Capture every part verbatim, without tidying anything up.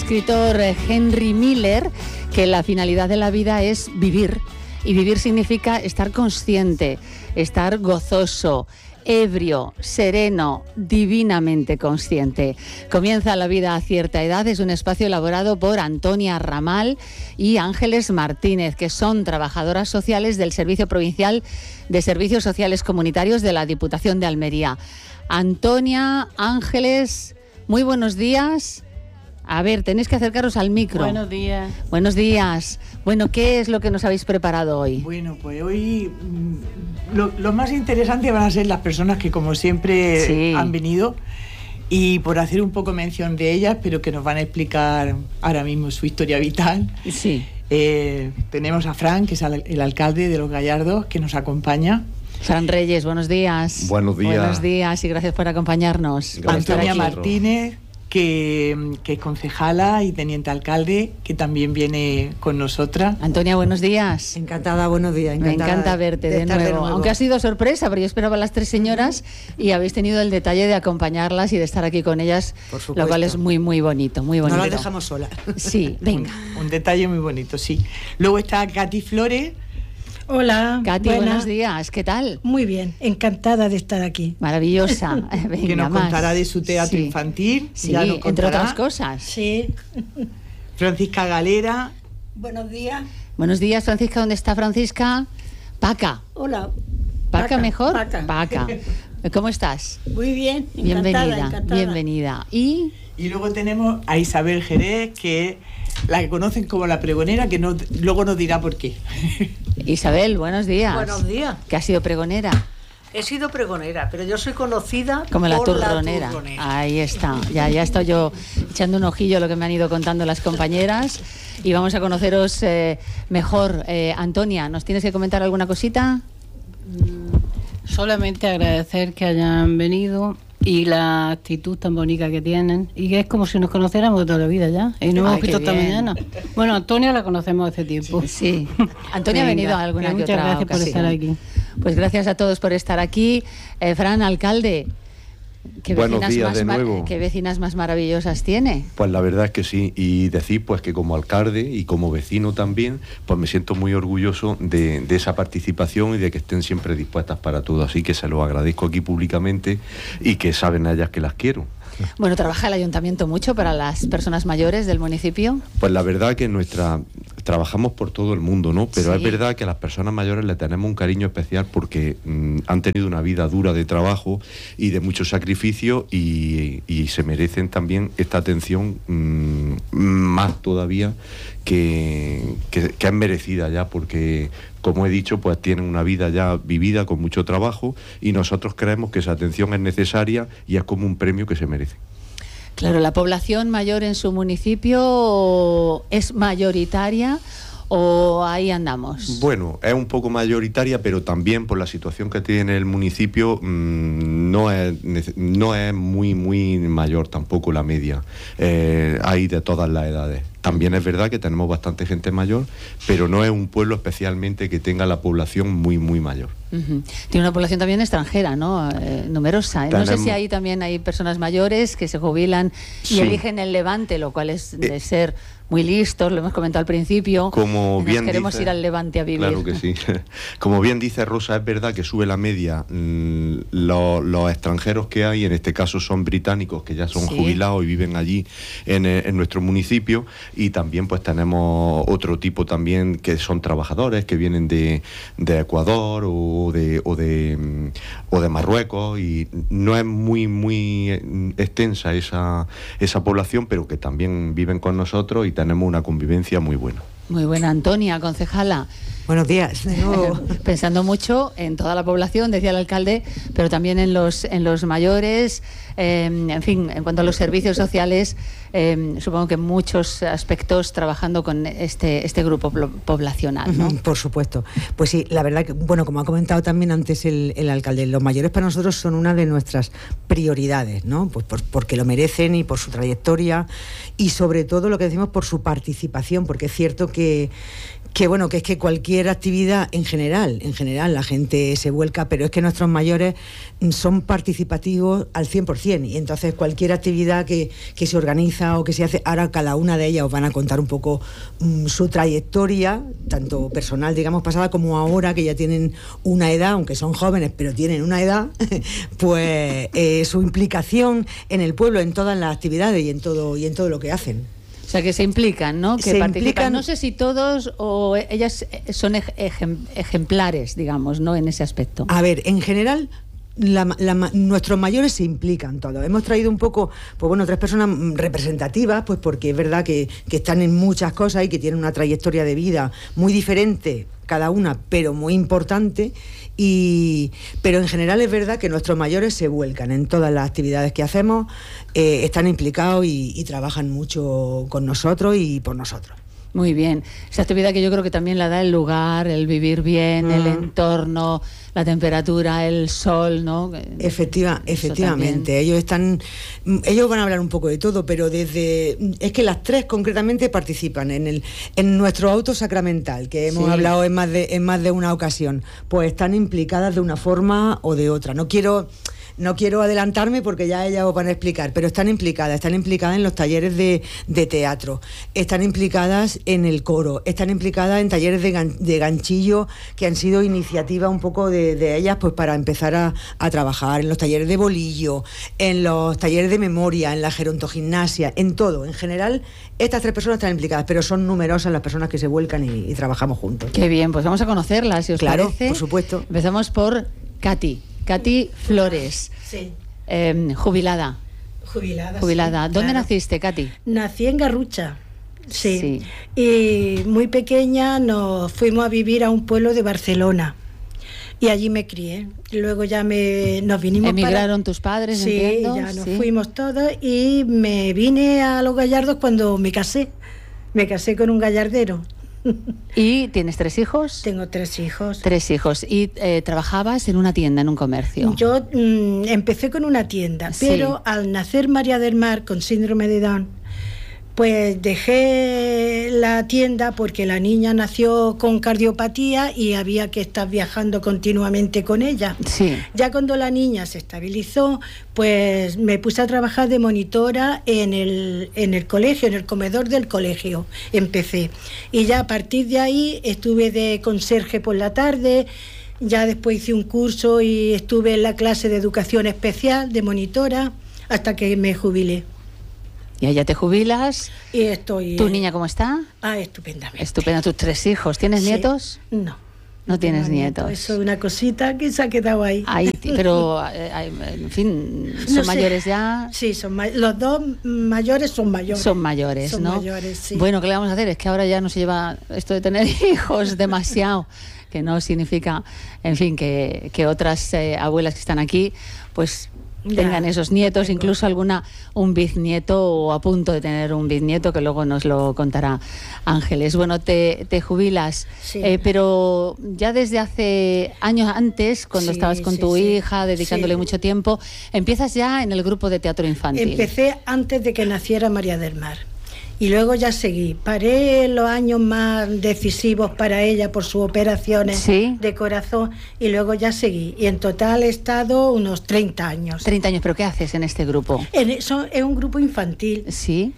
escritor Henry Miller que la finalidad de la vida es vivir. Y vivir significa estar consciente, estar gozoso, ebrio, sereno, divinamente consciente. Comienza la vida a cierta edad es un espacio elaborado por Antonia Ramal y Ángeles Martínez, que son trabajadoras sociales del Servicio Provincial de Servicios Sociales Comunitarios de la Diputación de Almería. Antonia, Ángeles, muy buenos días. A ver, tenéis que acercaros al micro. Buenos días. Buenos días. Bueno, ¿qué es lo que nos habéis preparado hoy? Bueno, pues hoy lo, lo más interesante van a ser las personas que, como siempre, sí. han venido. Y por hacer un poco mención de ellas, pero que nos van a explicar ahora mismo su historia vital. Sí. Eh, tenemos a Fran, que es el alcalde de Los Gallardos, que nos acompaña. Fran Reyes, buenos días. Buenos días. Buenos días y gracias por acompañarnos. Gracias. Antonia Martínez, que, que es concejala y teniente alcalde, que también viene con nosotras. Antonia, buenos días. Encantada, buenos días. Encantada Me encanta verte de, de, nuevo. de nuevo. Aunque ha sido sorpresa, pero yo esperaba a las tres señoras y habéis tenido el detalle de acompañarlas y de estar aquí con ellas, lo cual es muy, muy bonito, muy bonito. No las dejamos solas. Sí, venga. Un, un detalle muy bonito, sí. Luego está Katy Flores. Hola, Katy, buena. Buenos días, ¿qué tal? Muy bien, encantada de estar aquí. Maravillosa. Venga, que nos más. contará de su teatro sí. infantil. Sí, entre otras cosas. Sí. Francisca Galera. Buenos días. Buenos días, Francisca. ¿Dónde está Francisca? Paca. Hola. ¿Paca, Paca mejor? Paca. Paca. ¿Cómo estás? Muy bien, encantada, bienvenida, encantada. Bienvenida. Y... y luego tenemos a Isabel Jerez, que la que conocen como la pregonera, que no, luego nos dirá por qué. Isabel, buenos días. Buenos días. ¿Que has sido pregonera? He sido pregonera, pero yo soy conocida como la por turronera. la turronera. Ahí está. Ya, ya estoy yo echando un ojillo a lo que me han ido contando las compañeras y vamos a conoceros eh, mejor. Eh, Antonia, ¿nos tienes que comentar alguna cosita? Mm, solamente agradecer que hayan venido y la actitud tan bonita que tienen y que es como si nos conociéramos de toda la vida ya y no hemos visto esta mañana. Bueno, Antonia la conocemos hace tiempo. Sí, sí. Antonia Venga, ha venido a alguna que muchas otra gracias ocasión. por estar aquí. Pues gracias a todos por estar aquí. Eh, Fran, alcalde, ¿qué Buenos vecinas, días más de nuevo. ¿qué vecinas más maravillosas tiene? Pues la verdad es que sí, y decir pues que como alcalde y como vecino también, pues me siento muy orgulloso de, de esa participación y de que estén siempre dispuestas para todo, así que se lo agradezco aquí públicamente y que saben a ellas que las quiero. Bueno, ¿trabaja el ayuntamiento mucho para las personas mayores del municipio? Pues la verdad que nuestra trabajamos por todo el mundo, ¿no? Pero sí. es verdad que a las personas mayores le tenemos un cariño especial porque mmm, han tenido una vida dura de trabajo y de mucho sacrificio y, y se merecen también esta atención mmm, más todavía que, que, que es merecida ya, porque como he dicho, pues tienen una vida ya vivida con mucho trabajo y nosotros creemos que esa atención es necesaria y es como un premio que se merece. Claro, ¿la población mayor en su municipio es mayoritaria o ahí andamos? Bueno, es un poco mayoritaria, pero también por la situación que tiene el municipio mmm, no es no es muy muy mayor tampoco la media. Eh, hay de todas las edades. También es verdad que tenemos bastante gente mayor, pero no es un pueblo especialmente que tenga la población muy muy mayor. Uh-huh. Tiene una población también extranjera, ¿no? Eh, numerosa. ¿eh? Tenemos... No sé si ahí también hay personas mayores que se jubilan y sí. eligen el Levante, lo cual es de eh... ser muy listos, lo hemos comentado al principio. Como bien queremos dice, ir al Levante a vivir. Claro que sí. Como bien dice Rosa, es verdad que sube la media mmm, lo, los extranjeros que hay, en este caso son británicos que ya son sí. jubilados y viven allí en, en nuestro municipio, y también pues tenemos otro tipo también que son trabajadores que vienen de, de Ecuador o de, o de o de Marruecos, y no es muy muy extensa esa, esa población, pero que también viven con nosotros y tenemos una convivencia muy buena. Muy buena. Antonia, concejala. Buenos días. No. Pensando mucho en toda la población, decía el alcalde, pero también en los en los mayores, eh, en fin, en cuanto a los servicios sociales, eh, supongo que en muchos aspectos trabajando con este este grupo poblacional, ¿no? Por supuesto. Pues sí, la verdad que, bueno, como ha comentado también antes el, el alcalde, los mayores para nosotros son una de nuestras prioridades, ¿no? Pues por, porque lo merecen y por su trayectoria y sobre todo lo que decimos por su participación, porque es cierto que que bueno, que es que cualquier actividad en general, en general la gente se vuelca, pero es que nuestros mayores son participativos al cien por ciento, y entonces cualquier actividad que, que se organiza o que se hace, ahora cada una de ellas os van a contar un poco um, su trayectoria, tanto personal, digamos, pasada, como ahora que ya tienen una edad, aunque son jóvenes, pero tienen una edad, pues eh, su implicación en el pueblo, en todas las actividades y en todo, y en todo lo que hacen. O sea, que se implican, ¿no? Que se participan. Implican, no sé si todos o ellas son ejem, ejemplares, digamos, ¿no? En ese aspecto. A ver, en general, la, la, nuestros mayores se implican todos. Hemos traído un poco, pues bueno, tres personas representativas, pues porque es verdad que, que están en muchas cosas y que tienen una trayectoria de vida muy diferente cada una, pero muy importante. Y, pero en general es verdad que nuestros mayores se vuelcan en todas las actividades que hacemos, eh, están implicados y, y trabajan mucho con nosotros y por nosotros. Muy bien. Esa actividad que yo creo que también la da el lugar, el vivir bien, mm. el entorno, la temperatura, el sol, ¿no? Efectiva, efectivamente. Ellos están, ellos van a hablar un poco de todo, pero desde es que las tres concretamente participan en el en nuestro auto sacramental, que hemos sí. hablado en más de en más de una ocasión. Pues están implicadas de una forma o de otra. No quiero No quiero adelantarme porque ya ellas os van a explicar, pero están implicadas, están implicadas en los talleres de, de teatro, están implicadas en el coro, están implicadas en talleres de, gan, de ganchillo, que han sido iniciativa un poco de, de ellas, pues para empezar a, a trabajar, en los talleres de bolillo, en los talleres de memoria, en la gerontogimnasia, en todo. En general, estas tres personas están implicadas, pero son numerosas las personas que se vuelcan y, y trabajamos juntos. Qué bien, pues vamos a conocerlas, si os claro, parece. Por supuesto. Empezamos por Katy. Katy Flores, sí. eh, jubilada. Jubilada. Jubilada. Sí, ¿Dónde claro. naciste, Katy? Nací en Garrucha, sí. sí. Y muy pequeña nos fuimos a vivir a un pueblo de Barcelona. Y allí me crié. Luego ya me nos vinimos. ¿Emigraron para... tus padres? Sí, entiendo. ya nos sí. fuimos todos y me vine a Los Gallardos cuando me casé. Me casé con un gallardero. ¿Y tienes tres hijos? Tengo tres hijos. Tres hijos. ¿Y eh, trabajabas en una tienda, en un comercio? Yo mm, empecé con una tienda, sí. pero al nacer María del Mar con síndrome de Down, pues dejé la tienda porque la niña nació con cardiopatía y había que estar viajando continuamente con ella. Sí. Ya cuando la niña se estabilizó, pues me puse a trabajar de monitora en el, en el colegio, en el comedor del colegio. Empecé. Y ya a partir de ahí estuve de conserje por la tarde. Ya después hice un curso y estuve en la clase de educación especial de monitora hasta que me jubilé. Y allá te jubilas. Y estoy. ¿Tu niña cómo está? Ah, estupendamente. Estupenda. ¿Tus tres hijos? ¿Tienes sí. nietos? No. No tienes nietos. nietos. Eso es una cosita que se ha quedado ahí. Ahí, pero, eh, en fin, ¿son no sé. mayores ya? Sí, son may- los dos mayores son mayores. Son mayores, son ¿no? mayores, sí. Bueno, ¿qué le vamos a hacer? Es que ahora ya no se lleva esto de tener hijos demasiado, que no significa, en fin, que, que otras eh, abuelas que están aquí, pues tengan ya, esos nietos, incluso alguna un bisnieto o a punto de tener un bisnieto, que luego nos lo contará Ángeles. Bueno, te, te jubilas, sí. eh, pero ya desde hace años antes, cuando sí, estabas con sí, tu sí. hija, dedicándole sí. mucho tiempo, empiezas ya en el grupo de teatro infantil. Empecé antes de que naciera María del Mar. Y luego ya seguí. Paré los años más decisivos para ella por sus operaciones ¿Sí? de corazón y luego ya seguí. Y en total he estado unos treinta años. treinta años, ¿pero qué haces en este grupo? En eso, es un grupo infantil. Sí.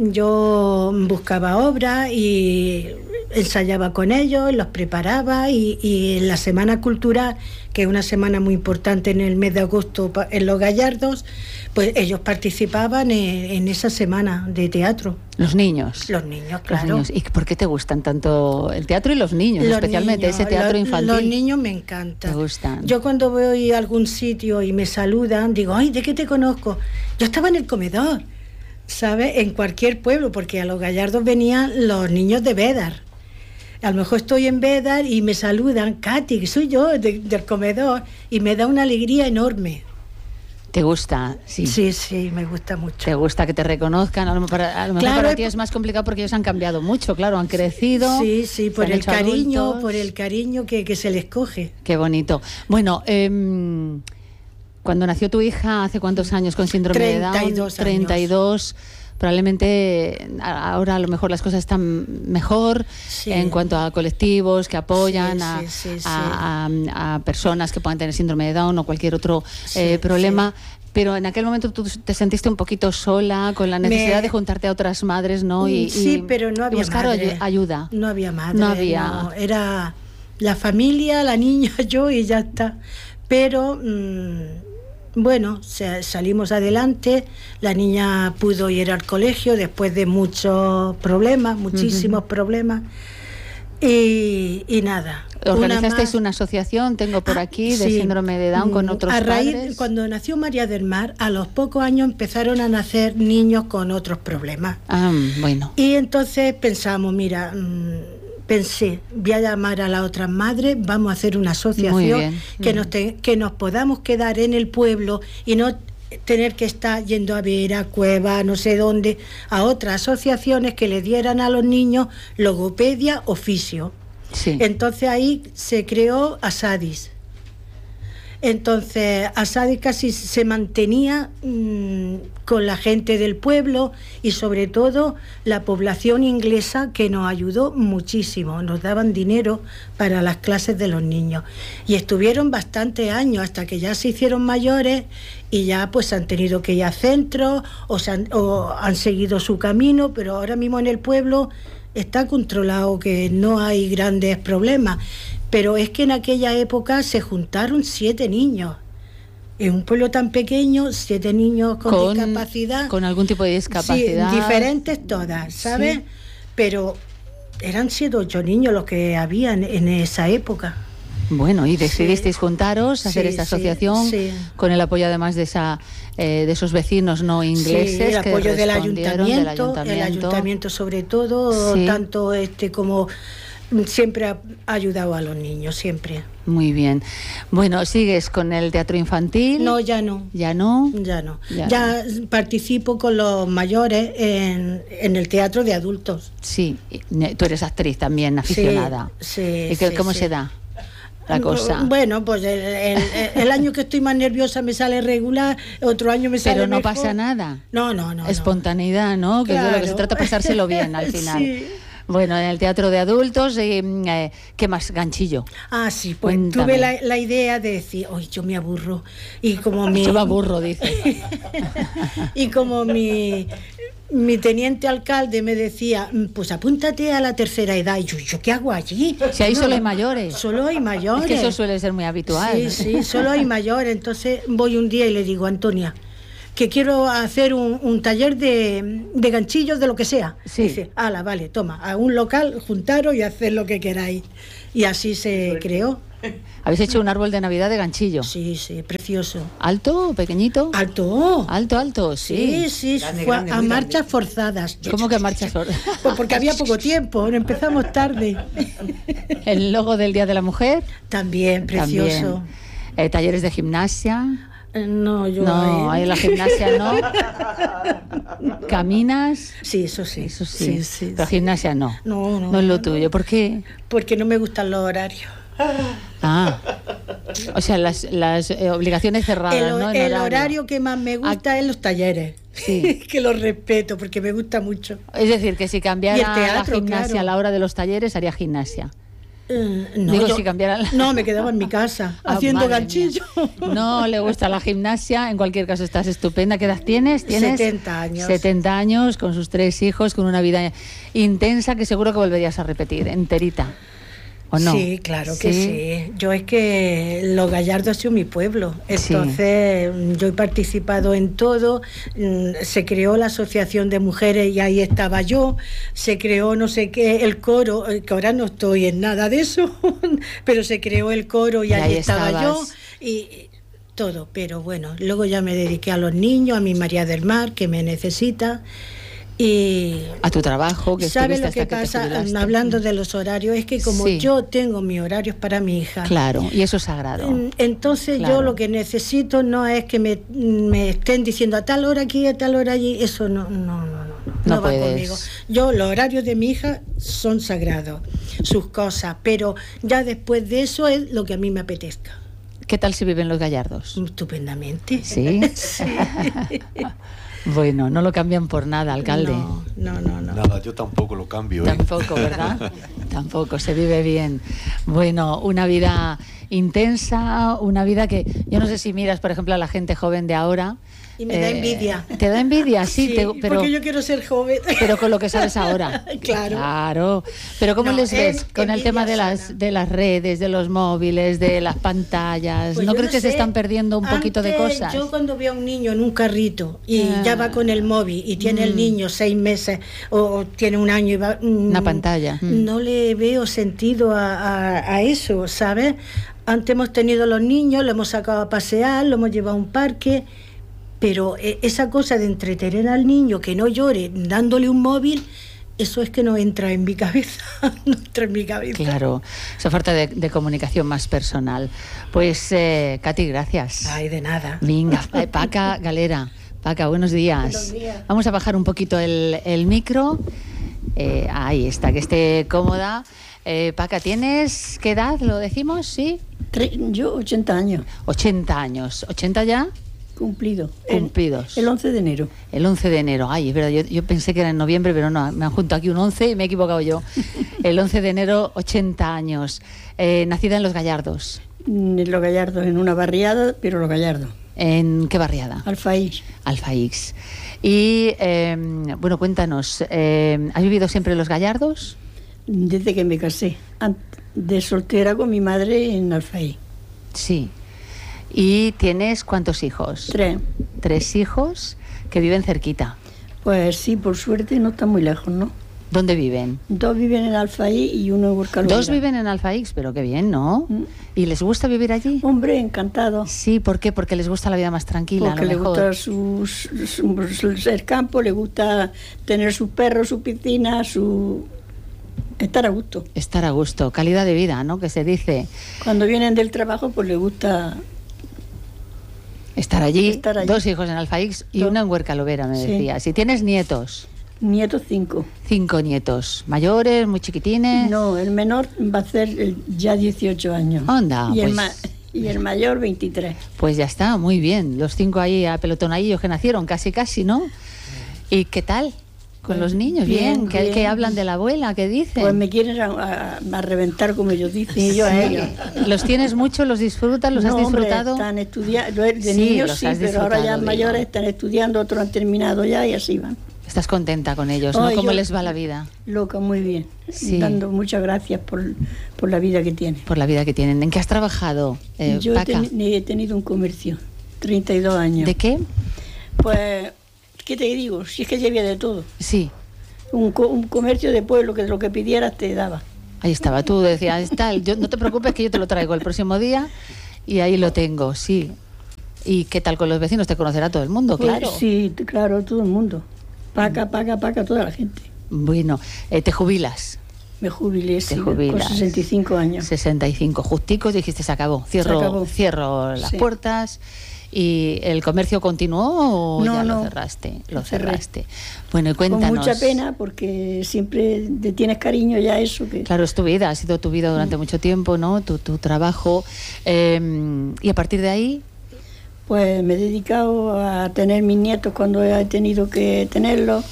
Yo buscaba obras y ensayaba con ellos, los preparaba y, y en la Semana Cultural, que es una semana muy importante en el mes de agosto en Los Gallardos, pues ellos participaban en, en esa semana de teatro. ¿Los niños? Los niños, claro. Los niños. ¿Y por qué te gustan tanto el teatro y los niños, los especialmente niños, ese teatro los, infantil? Los niños me encantan. ¿Te gustan? Yo cuando voy a algún sitio y me saludan, digo, ay, ¿de qué te conozco? Yo estaba en el comedor, ¿sabes? En cualquier pueblo, porque a Los Gallardos venían los niños de Bédar. A lo mejor estoy en Bédar y me saludan, Katy, que soy yo, de, del comedor, y me da una alegría enorme. ¿Te gusta? Sí. sí, sí, me gusta mucho. ¿Te gusta que te reconozcan? A lo, para, a lo mejor claro, para ti es más complicado porque ellos han cambiado mucho, claro, han crecido. Sí, sí, por el cariño, adultos. por el cariño que, que se les coge. Qué bonito. Bueno, eh, cuando nació tu hija, ¿hace cuántos años con síndrome treinta y dos de Down? treinta y dos. probablemente ahora a lo mejor las cosas están mejor sí. en cuanto a colectivos que apoyan sí, a, sí, sí, a, sí. A, a personas que puedan tener síndrome de Down o cualquier otro sí, eh, problema. Sí. Pero en aquel momento tú te sentiste un poquito sola, con la necesidad Me... de juntarte a otras madres, ¿no? Y, sí, y, pero no había buscar madre. ayuda. No había madre. No había. No. Era la familia, la niña, yo y ya está. Pero, mmm, bueno, se, salimos adelante. La niña pudo ir al colegio después de muchos problemas, muchísimos uh-huh. problemas. Y, y nada. ¿Organizasteis una, una asociación, tengo por aquí, ah, de sí. síndrome de Down con otros a raíz, padres? Cuando nació María del Mar, a los pocos años empezaron a nacer niños con otros problemas. Ah, bueno. Y entonces pensamos, mira, mmm, pensé, voy a llamar a las otras madres, vamos a hacer una asociación que, mm. nos te, que nos podamos quedar en el pueblo y no tener que estar yendo a Vera, Cueva, no sé dónde, a otras asociaciones que le dieran a los niños logopedia, oficio. Sí. Entonces ahí se creó Asadis. Entonces Asadis casi se mantenía mmm, con la gente del pueblo y sobre todo la población inglesa, que nos ayudó muchísimo, nos daban dinero para las clases de los niños y estuvieron bastantes años hasta que ya se hicieron mayores y ya pues han tenido que ir a centros o, se han, o han seguido su camino, pero ahora mismo en el pueblo está controlado, que no hay grandes problemas. Pero es que en aquella época se juntaron siete niños. En un pueblo tan pequeño, siete niños con, con discapacidad. Con algún tipo de discapacidad. Sí, diferentes todas, ¿sabes? Sí. Pero eran siete o ocho niños los que habían en esa época. Bueno, y decidisteis sí. juntaros, hacer sí, esta asociación, sí, sí. con el apoyo además de esa eh, de esos vecinos no ingleses. Sí, el apoyo que del, ayuntamiento, del ayuntamiento, el ayuntamiento sobre todo, sí. tanto este como... Siempre ha ayudado a los niños, siempre. Muy bien. Bueno, ¿sigues con el teatro infantil? No, ya no. ¿Ya no? Ya no. Ya, ya no. participo con los mayores en, en el teatro de adultos. Sí, tú eres actriz también, aficionada. Sí, ¿Y qué, sí, cómo sí. se da la cosa? Bueno, pues el, el, el año que estoy más nerviosa me sale regular, otro año me sale Pero no mejor. pasa nada. No, no, no. Espontaneidad, ¿no? Que claro. es de lo que se trata, pasárselo bien al final. Sí. Bueno, en el teatro de adultos, eh, eh, ¿qué más? Ganchillo. Ah, sí, pues Cuéntame. tuve la, la idea de decir, hoy yo me aburro. Y como mi... Yo me aburro, dice. Y como mi... Mi teniente alcalde me decía, pues apúntate a la tercera edad. Y yo, ¿yo qué hago allí? Si ahí no, solo hay mayores. Solo hay mayores. Es que eso suele ser muy habitual. Sí, sí, solo hay mayores. Entonces voy un día y le digo, Antonia, que quiero hacer un, un taller de, de ganchillos, de lo que sea. Sí. Dice, ala, vale, toma, a un local, juntaros y haced lo que queráis. Y así se creó. ¿Habéis hecho un árbol de Navidad de ganchillo? Sí, sí, precioso. ¿Alto o pequeñito? Alto. Alto, alto, sí. Sí, sí, grande, fue grande, a marchas grande. forzadas. ¿Cómo que a marchas forzadas? Pues porque había poco tiempo, empezamos tarde. ¿El logo del Día de la Mujer? También, precioso. También. Eh, ¿Talleres de gimnasia? No, yo no, ahí en la gimnasia no. ¿Caminas? Sí, eso sí. Eso sí. sí, sí Pero sí. gimnasia no. No, no. No es lo no, tuyo. ¿Por qué? Porque no me gustan los horarios. Ah, o sea, las, las eh, obligaciones cerradas, el, ¿no? El horario. horario que más me gusta ah, es los talleres. Sí. Que los respeto porque me gusta mucho. Es decir, que si cambiara teatro, la gimnasia claro. a la hora de los talleres, haría gimnasia. Uh, no, Digo, yo, si cambiara la... no, me quedaba en mi casa ah, haciendo ganchillo. Mía. No le gusta la gimnasia. En cualquier caso, estás estupenda. ¿Qué edad tienes? ¿Tienes setenta años. setenta años, con sus tres hijos, con una vida intensa que seguro que volverías a repetir, enterita. ¿O no? Sí, claro que sí. sí. Yo es que Los Gallardos ha sido mi pueblo. Entonces, sí. yo he participado en todo. Se creó la Asociación de Mujeres y ahí estaba yo. Se creó no sé qué, el coro, que ahora no estoy en nada de eso, pero se creó el coro y, y ahí, ahí estaba estabas. yo. Y todo. Pero bueno, luego ya me dediqué a los niños, a mi María del Mar, que me necesita. Y a tu trabajo, que ¿sabes lo que hasta pasa? Que te hablando de los horarios, es que como sí. yo tengo mis horarios para mi hija. Claro, y eso es sagrado. Entonces claro. yo lo que necesito no es que me, me estén diciendo a tal hora aquí, a tal hora allí. Eso no, no, no, no, no, no va puedes. conmigo. Yo, los horarios de mi hija son sagrados, sus cosas, pero ya después de eso es lo que a mí me apetezca. ¿Qué tal si viven Los Gallardos? Estupendamente. Sí. sí. Bueno, no lo cambian por nada, alcalde. No, no, no, no. Nada, yo tampoco lo cambio. ¿eh? Tampoco, ¿verdad? Tampoco, se vive bien. Bueno, una vida intensa, una vida que... Yo no sé si miras, por ejemplo, a la gente joven de ahora... Y me eh, da envidia. ¿Te da envidia? Sí, sí te, pero, porque yo quiero ser joven. Pero con lo que sabes ahora. Claro. Claro. Pero ¿cómo no, les ves con el tema de las, de las redes, de los móviles, de las pantallas? Pues ¿No crees no que sé. se están perdiendo un Antes, poquito de cosas? Yo cuando veo a un niño en un carrito y ah. ya va con el móvil y tiene mm. el niño seis meses o tiene un año y va... Mm, Una pantalla. Mm. No le veo sentido a, a, a eso, ¿sabes? Antes hemos tenido los niños, lo hemos sacado a pasear, lo hemos llevado a un parque... Pero esa cosa de entretener al niño, que no llore, dándole un móvil, eso es que no entra en mi cabeza, no entra en mi cabeza. Claro, esa falta de, de comunicación más personal. Pues, eh, Katy, gracias. Ay, de nada. Venga, eh, Paca Galera. Paca, buenos días. Buenos días. Vamos a bajar un poquito el, el micro. Eh, ahí está, que esté cómoda. Eh, Paca, ¿tienes qué edad? ¿Lo decimos? ¿Sí? Yo, ochenta años. ochenta años. ¿ochenta ya? Cumplido. Cumplidos. El, el once de enero. El once de enero. Ay, es verdad, yo, yo pensé que era en noviembre, pero no, me han juntado aquí un once y me he equivocado yo. El once de enero, ochenta años. Eh, nacida en Los Gallardos. En Los Gallardos, en una barriada, pero Los Gallardos. ¿En qué barriada? Alfaix. Alfaix. Y, eh, bueno, cuéntanos, eh, ¿has vivido siempre en Los Gallardos? Desde que me casé. De soltera con mi madre en Alfaix. Sí. ¿Y tienes cuántos hijos? Tres. Tres hijos que viven cerquita. Pues sí, por suerte no están muy lejos, ¿no? ¿Dónde viven? Dos viven en Alfaix y uno en Huercalumbre. Dos viven en Alfaix, pero qué bien, ¿no? Mm. ¿Y les gusta vivir allí? Hombre, encantado. Sí, ¿por qué? Porque les gusta la vida más tranquila. Porque le gusta su, su, su, su, el campo, le gusta tener sus perros, su piscina, su... Estar a gusto. Estar a gusto, calidad de vida, ¿no? Que se dice. Cuando vienen del trabajo, pues le gusta... Estar allí, Estar allí. Dos hijos en Alfaix y Dos. Una en Huercalovera, me sí. decías. ¿Y tienes nietos? Nietos cinco. Cinco nietos. ¿Mayores, muy chiquitines? No, el menor va a ser ya dieciocho años. Anda, y, pues... el ma- y el mayor veintitrés. Pues ya está, muy bien. Los cinco ahí apelotonadillos que nacieron, casi casi, ¿no? ¿Y qué tal? Con los niños, bien, bien. ¿Qué, ¿Qué hablan de la abuela? ¿Qué dicen? Pues me quieren a, a, a reventar, como ellos dicen, y yo a ellos. ¿Los tienes mucho? ¿Los disfrutas? ¿Los no, has disfrutado? Hombre, están estudiando, de sí, niños sí, pero ahora ya digo. Mayores están estudiando, otros han terminado ya y así van. ¿Estás contenta con ellos? ¿no? ¿Cómo les va la vida? Loca, muy bien. Sí. Dando muchas gracias por, por la vida que tienen. Por la vida que tienen. ¿En qué has trabajado, eh, Yo Paca? He, ten, he tenido un comercio, treinta y dos años. ¿De qué? Pues, ¿qué te digo? Si es que ya había de todo. Sí. Un, co- un comercio de pueblo que lo que pidieras te daba. Ahí estaba, tú decías, tal, yo, no te preocupes que yo te lo traigo el próximo día y ahí lo tengo, sí. ¿Y qué tal con los vecinos? Te conocerá todo el mundo, pues, claro. Sí, claro, todo el mundo. Paca, paca, paca, toda la gente. Bueno, eh, ¿te jubilas? Me jubilé, sí, te jubilas. Con sesenta y cinco años. sesenta y cinco, justicos, dijiste, se acabó. Cierro, se acabó. Cierro las sí. puertas. ¿Y el comercio continuó o no, ya no, lo cerraste? Lo cerré. cerraste. Bueno, y cuéntanos. Con mucha pena, porque siempre te tienes cariño ya a eso. Que... Claro, es tu vida, ha sido tu vida durante mm. mucho tiempo, ¿no? Tu, tu trabajo. Eh, y a partir de ahí... Pues me he dedicado a tener mis nietos cuando he tenido que tenerlos,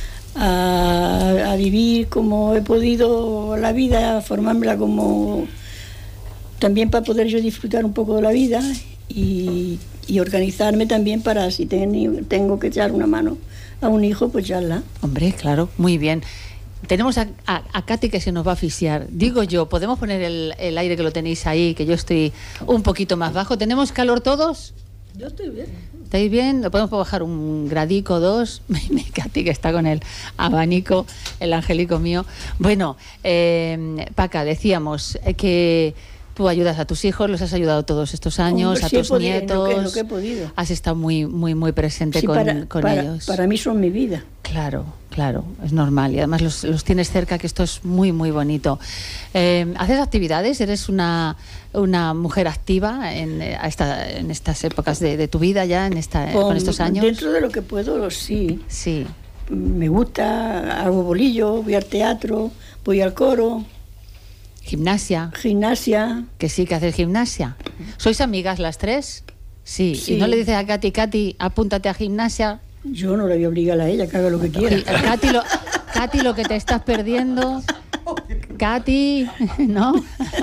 a, a vivir como he podido la vida, a formármela como... También para poder yo disfrutar un poco de la vida y... y organizarme también para si ten, tengo que echar una mano a un hijo, pues echarla. Hombre, claro, muy bien. Tenemos a, a, a Katy que se nos va a asfixiar. Digo yo, ¿podemos poner el, el aire que lo tenéis ahí, que yo estoy un poquito más bajo? ¿Tenemos calor todos? Yo estoy bien. ¿Estáis bien? ¿Lo podemos bajar un gradico, dos? Katy que está con el abanico, el angelico mío. Bueno, eh, Paca, decíamos que... Tú ayudas a tus hijos, los has ayudado todos estos años, Hombre, a sí tus podido, nietos. Lo que, lo que he podido. Has estado muy, muy, muy presente sí, con, para, con para, ellos. Para mí son mi vida. Claro, claro, es normal. Y además los, los tienes cerca, que esto es muy, muy bonito. Eh, ¿Haces actividades? ¿Eres una, una mujer activa en, esta, en estas épocas de, de tu vida ya, en esta, con, con estos años? Dentro de lo que puedo, sí. Sí. Me gusta, hago bolillo, voy al teatro, voy al coro. Gimnasia. Gimnasia. Que sí, que haces gimnasia. ¿Sois amigas las tres? Sí. sí. ¿Y no le dices a Katy, Katy, apúntate a gimnasia? Yo no le voy a obligar a ella que haga lo que quiera. Sí, Katy, lo, Katy, lo que te estás perdiendo... Katy, ¿no?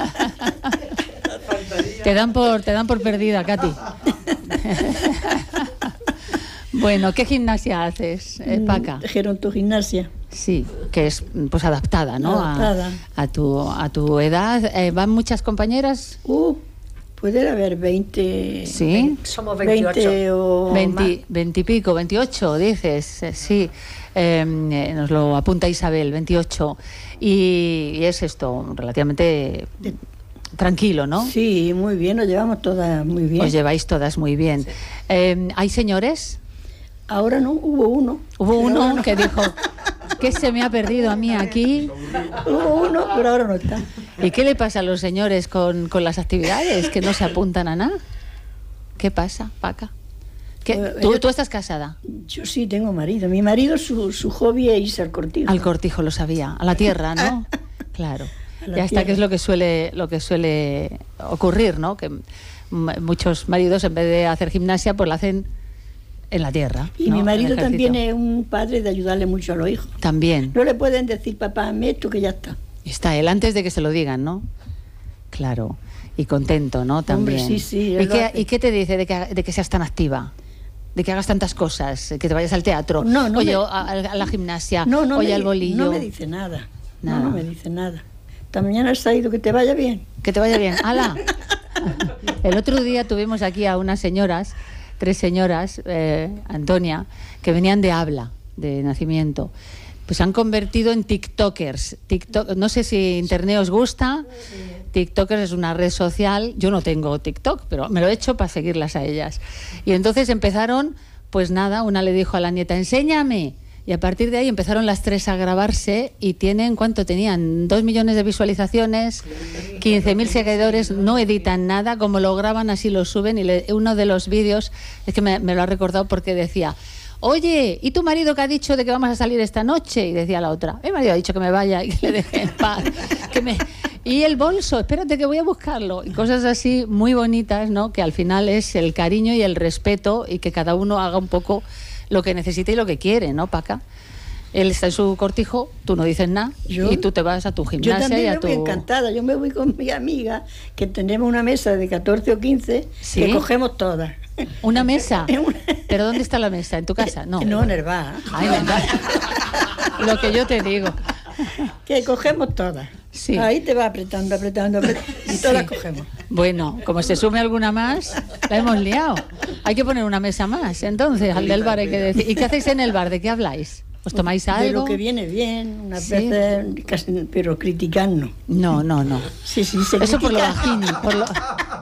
Te dan por, te dan por perdida, Katy. Bueno, ¿qué gimnasia haces, eh, Paca? Gerontogimnasia. Sí, que es pues adaptada, ¿no? Adaptada. A, a tu a tu edad. Eh, ¿Van muchas compañeras? Uh, puede haber veinte. Sí. Somos veintiocho. veinte o veinte, veinte y pico, veintiocho, dices. Eh, sí. Eh, eh, nos lo apunta Isabel, veintiocho. Y, y es esto, relativamente tranquilo, ¿no? Sí, muy bien, nos llevamos todas muy bien. Os lleváis todas muy bien. Sí. Eh, ¿Hay señores? Ahora no, hubo uno. Hubo uno no. que dijo, ¿qué se me ha perdido a mí aquí? Hubo uno, pero ahora no está. ¿Y qué le pasa a los señores con, con las actividades? ¿Que no se apuntan a nada? ¿Qué pasa, Paca? ¿Qué? ¿Tú, ¿Tú estás casada? Yo sí, tengo marido. Mi marido, su, su hobby es irse al cortijo. Al cortijo, lo sabía. A la tierra, ¿no? Claro. Ya está, que es lo que suele lo que suele ocurrir, ¿no? Que muchos maridos, en vez de hacer gimnasia, pues la hacen en la tierra. Y ¿no? mi marido también es un padre de ayudarle mucho a los hijos. También. No le pueden decir, papá, hazme esto, que ya está. Está él antes de que se lo digan, ¿no? Claro. Y contento, ¿no? También. Hombre, sí, sí. ¿Y qué, ¿Y qué te dice de que, de que seas tan activa? De que hagas tantas cosas, que te vayas al teatro, no, no oye, me... a, a la gimnasia, no, no oye, me, al bolillo. No me dice nada. nada. No, no me dice nada. Esta mañana has ido, que te vaya bien. Que te vaya bien. ¡Hala! El otro día tuvimos aquí a unas señoras, tres señoras, eh, Antonia, que venían de habla, de nacimiento. Pues se han convertido en tiktokers. TikTok, no sé si internet os gusta. TikTokers es una red social. Yo no tengo TikTok, pero me lo he hecho para seguirlas a ellas. Y entonces empezaron, pues nada, una le dijo a la nieta, enséñame. Y a partir de ahí empezaron las tres a grabarse y tienen, ¿cuánto tenían? Dos millones de visualizaciones, quince mil seguidores, no editan nada, como lo graban así lo suben. Y le, uno de los vídeos, es que me, me lo ha recordado porque decía, oye, ¿y tu marido que ha dicho de que vamos a salir esta noche? Y decía la otra, mi marido ha dicho que me vaya y que le deje en paz. Que me... Y el bolso, espérate que voy a buscarlo. Y cosas así muy bonitas, ¿no? Que al final es el cariño y el respeto y que cada uno haga un poco lo que necesita y lo que quiere, ¿no, Paca? Él está en su cortijo, tú no dices nada y tú te vas a tu gimnasia. Yo también y a me tu... voy encantada. Yo me voy con mi amiga, que tenemos una mesa de catorce o quince, ¿sí? Que cogemos todas. ¿Una mesa? ¿Pero dónde está la mesa? ¿En tu casa? No, no en el bar. Ay, verdad. Lo que yo te digo. Que cogemos todas. Sí. Ahí te va apretando, apretando, apretando y todas las cogemos. Bueno, como se sume alguna más, la hemos liado. Hay que poner una mesa más, entonces, al del bar hay que decir. ¿Y qué hacéis en el bar? ¿De qué habláis? ¿Os tomáis algo? De lo que viene bien, unas sí. veces, casi, pero criticarnos. No, no, no. Sí, sí, se Eso critica. por lo bajini, por lo...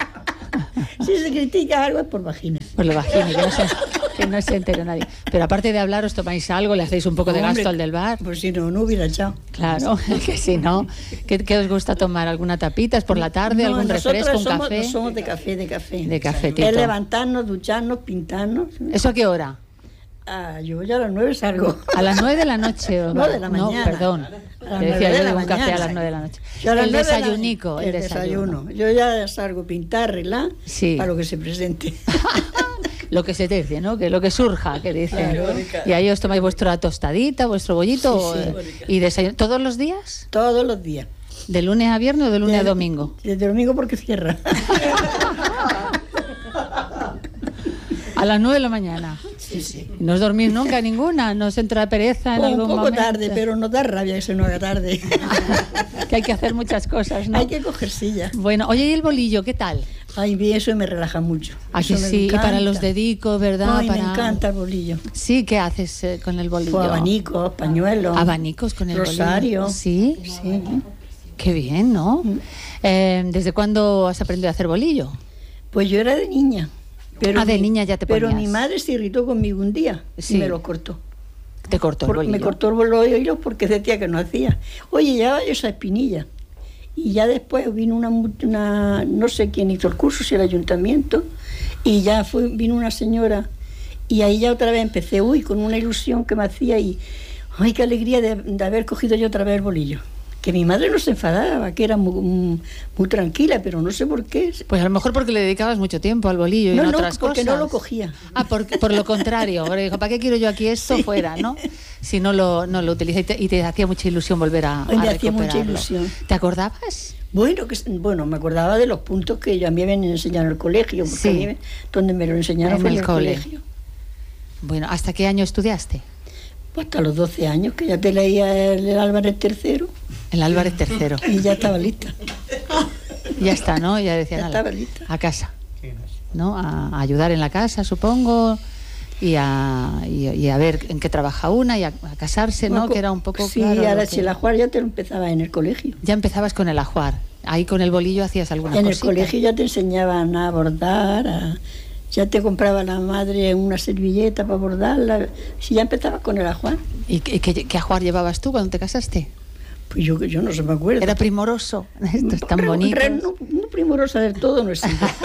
Si se critica algo es por vagina. Por lo bajini, que no se, que no se entere nadie. Pero aparte de hablar, ¿os tomáis algo? ¿Le hacéis un poco de gasto al del bar? Pues si no, no hubiera echado. Claro, que si no. ¿Qué, ¿Qué os gusta tomar? ¿Alguna tapita? ¿Es por la tarde? No, ¿algún refresco? ¿Un somos, café? No somos de café, de café. De cafetito. Es levantarnos, ducharnos, pintarnos. ¿Eso a qué hora? Ah, yo ya a las nueve salgo. ¿A las nueve de la noche? ¿O no, de la mañana. No, perdón. Te decía yo de un café a las nueve de la noche. Yo el desayunico. La, el, el desayuno. desayuno. Yo ya salgo a pintar, arreglar, sí. Para lo que se presente. Lo que se tercie, ¿no? Que lo que surja, que dicen. Claro, y ahí os tomáis vuestra tostadita, vuestro bollito. Sí, sí. ¿Y desayuno todos los días? Todos los días. ¿De lunes a viernes o de lunes de, a domingo? De, de domingo porque cierra. A las nueve de la mañana. Sí, sí. ¿No os dormís nunca ninguna? ¿No os entra pereza en un algún poco momento? Tarde, pero no da rabia que se nos haga tarde. Que hay que hacer muchas cosas, ¿no? Hay que coger silla. Bueno, oye, ¿y el bolillo qué tal? Ay, bien, eso me relaja mucho. Aquí sí, y para los dedicos, ¿verdad? Ay, para... me encanta el bolillo. Sí, ¿qué haces eh, con el bolillo? Pues abanicos, pañuelos. Abanicos con el rosario. bolillo. ¿Sí? Sí. Qué bien, ¿no? Mm. Eh, ¿Desde cuándo has aprendido a hacer bolillo? Pues yo era de niña. Pero ah, de mi, niña ya te ponías. Pero mi madre se irritó conmigo un día sí. Y me lo cortó. ¿Te cortó el bolillo? Me cortó el bolillo porque decía que no hacía. Oye, llevaba yo esa espinilla. Y ya después vino una, una, no sé quién hizo el curso, si el ayuntamiento, y ya fue, vino una señora, y ahí ya otra vez empecé, uy, con una ilusión que me hacía, y ay, qué alegría de, de haber cogido yo otra vez el bolillo. que mi madre no se enfadaba, que era muy, muy tranquila, pero no sé por qué. Pues a lo mejor porque le dedicabas mucho tiempo al bolillo y no, no, no, otras porque cosas. no lo cogía. Ah, por, por lo contrario, ahora dijo, ¿para qué quiero yo aquí esto? Sí. Fuera, ¿no? Si no lo, no lo utiliza y te, y te hacía mucha ilusión volver a, a me hacía recuperarlo. Mucha ilusión. ¿Te acordabas? Bueno, que, bueno, me acordaba de los puntos que a mí me habían enseñado en el colegio, porque sí. a mí me, donde me lo enseñaron en fue el en el cole. colegio. Bueno, ¿hasta qué año estudiaste? Pues hasta los doce años, que ya te leía el, el Álvarez tercero. El Álvarez tercero. Y ya estaba lista. Ya está, ¿no? Ya decía, ya estaba lista. A casa, ¿no? A, a ayudar en la casa, supongo, y a, y, y a ver en qué trabaja una, y a, a casarse, ¿no? Bueno, que era un poco... Sí, claro, ahora que... si el ajuar ya te lo empezaba en el colegio. Ya empezabas con el ajuar. Ahí con el bolillo hacías alguna cosa. En cosita. El colegio ya te enseñaban a bordar, a... ya te compraba la madre una servilleta para bordarla. Si ya empezabas con el ajuar. ¿Y qué, qué, qué ajuar llevabas tú cuando te casaste? Pues yo, yo no se me acuerdo. ¿Era primoroso? Esto es tan bonito. No, no primorosa del todo, no es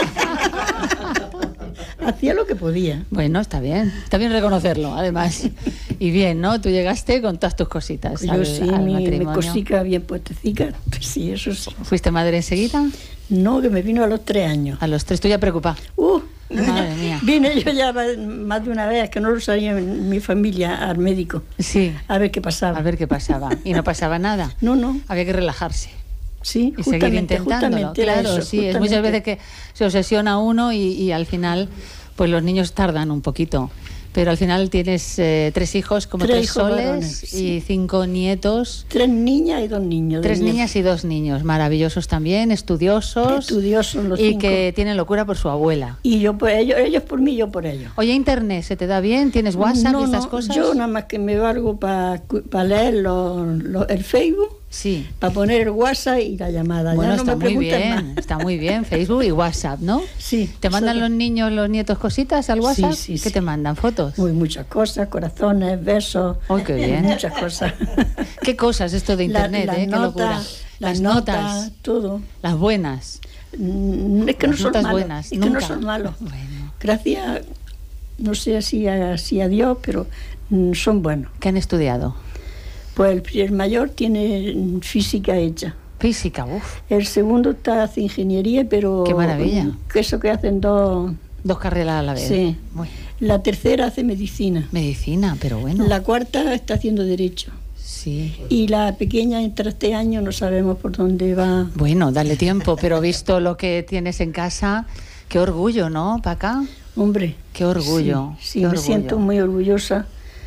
Hacía lo que podía. Bueno, está bien. Está bien reconocerlo, además. Y bien, ¿no? Tú llegaste con todas tus cositas. Yo al, sí, al mi, matrimonio. mi cosica bien puestecica. Pues sí, eso sí. ¿Fuiste madre enseguida? No, que me vino a los tres años. A los tres, ¿tú ya preocupada? Uh, madre mía. Vine yo ya más de una vez, que no lo sabía en mi familia, al médico. Sí. A ver qué pasaba. A ver qué pasaba. ¿Y no pasaba nada? No, no. Había que relajarse. Sí, y seguir intentándolo. Claro, eso, sí, es muchas veces que se obsesiona uno y, y al final, pues los niños tardan un poquito. Pero al final tienes eh, tres hijos, como tres, tres soles varones, sí. Y cinco nietos. Tres niñas y dos niños. Tres niñas y dos niños, maravillosos también, estudiosos. Estudiosos los Y cinco. Que tienen locura por su abuela. Y yo por ellos, ellos por mí, yo por ellos. Oye, ¿internet se te da bien? ¿Tienes WhatsApp no, y estas no, cosas? Yo nada más que me valgo para pa leer lo, lo, el Facebook. Sí. Para poner el WhatsApp y la llamada. Bueno, ya no está me muy bien, más. Está muy bien, Facebook y WhatsApp, ¿no? Sí. ¿Te mandan los niños, los nietos cositas al WhatsApp? Sí, sí, ¿Qué sí. te mandan? ¿Fotos? Muy muchas cosas, corazones, besos. ¡Ay, qué bien! Muchas cosas. ¿Qué cosas esto de internet, la, eh? Nota, Qué locura. Las, las notas, notas, todo. Las buenas. Mm, es que las no son malos. Buenas, es nunca. que no son malos. Bueno. Gracias, no sé si a, si a Dios, pero mm, son buenos. ¿Qué han estudiado? Pues el, el mayor tiene física hecha. Física, uff. El segundo está hace ingeniería, pero... ¡Qué maravilla! Que eso que hacen dos... Dos carreras a la vez. Sí. Muy. La tercera hace medicina. Medicina, pero bueno. La cuarta está haciendo derecho. Sí. Y la pequeña entra este año, no sabemos por dónde va. Bueno, dale tiempo, pero visto lo que tienes en casa, qué orgullo, ¿no, Paca? Hombre. Qué orgullo. Sí, sí qué me orgullo. siento muy orgullosa